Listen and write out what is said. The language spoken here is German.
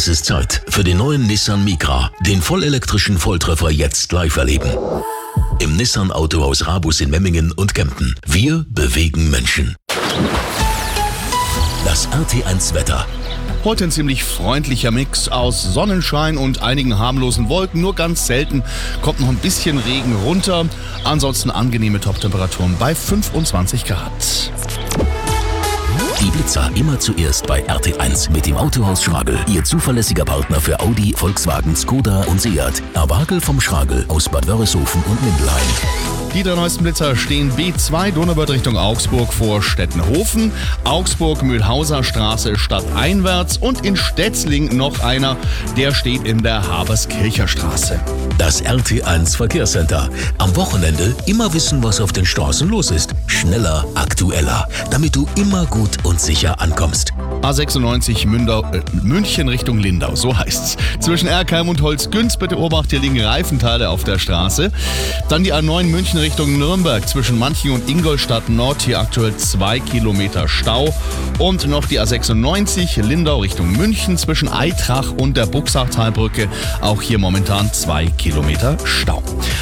Es ist Zeit für den neuen Nissan Micra, den vollelektrischen Volltreffer jetzt live erleben. Im Nissan Autohaus Rabus in Memmingen und Kempten. Wir bewegen Menschen. Das RT1 Wetter. Heute ein ziemlich freundlicher Mix aus Sonnenschein und einigen harmlosen Wolken. Nur ganz selten kommt noch ein bisschen Regen runter. Ansonsten angenehme Top-Temperaturen bei 25 Grad. Die Blitzer immer zuerst bei RT1 mit dem Autohaus Schragel. Ihr zuverlässiger Partner für Audi, Volkswagen, Skoda und Seat. Erwagel vom Schragel aus Bad Wörishofen und Mindelheim. Die drei neuesten Blitzer stehen B2 Donauwörth Richtung Augsburg vor Stettenhofen, Augsburg-Mühlhauser Straße stadteinwärts und in Stetzling noch einer, der steht in der Haberskircher Straße. Das RT1 Verkehrscenter. Am Wochenende immer wissen, was auf den Straßen los ist. Schneller, aktueller, damit du immer gut und sicher ankommst. A96 München Richtung Lindau, so heißt's. Zwischen Erkheim und Holzgünz bitte Obacht, hier liegen Reifenteile auf der Straße. Dann die A9 München Richtung Nürnberg zwischen Manching und Ingolstadt Nord, hier aktuell 2 Kilometer Stau. Und noch die A96 Lindau Richtung München zwischen Eitrach und der Buxachtalbrücke, auch hier momentan 2 Kilometer Stau.